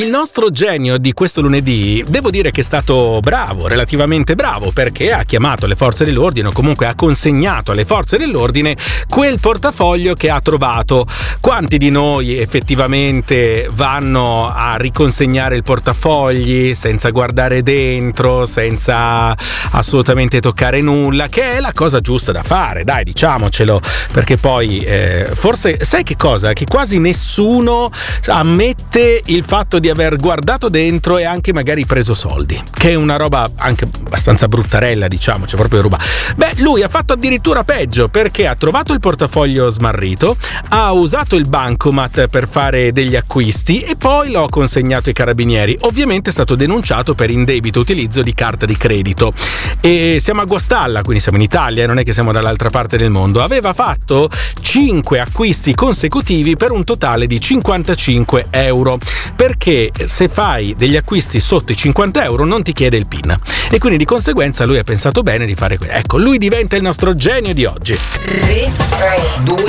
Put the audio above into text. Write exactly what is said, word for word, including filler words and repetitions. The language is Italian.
il nostro genio di questo lunedì, devo dire che è stato bravo, relativamente bravo, perché ha chiamato le forze dell'ordine o comunque ha consegnato alle forze dell'ordine quel portafoglio che ha trovato. Quanti di noi effettivamente vanno a riconsegnare il portafogli senza guardare dentro, senza assolutamente toccare nulla, che è la cosa giusta da fare, dai, diciamocelo, perché poi eh, forse sai che cosa? Che quasi nessuno ammette il fatto di aver guardato dentro e anche magari preso soldi, che è una roba anche abbastanza bruttarella, diciamo, c'è proprio ruba. Beh, lui ha fatto addirittura peggio, perché ha trovato il portafoglio smarrito, ha usato il bancomat per fare degli acquisti e poi lo ha consegnato ai carabinieri. Ovviamente è stato denunciato per indebito utilizzo di carta di credito. E siamo a Guastalla, quindi siamo in Italia, non è che siamo dall'altra parte del mondo. Aveva fatto cinque acquisti consecutivi per un totale di cinquantacinque euro, perché se fai degli acquisti sotto i cinquanta euro non ti chiede il PIN, e quindi di conseguenza lui ha pensato bene di fare questo. Ecco, lui diventa il nostro genio di oggi. tre, due,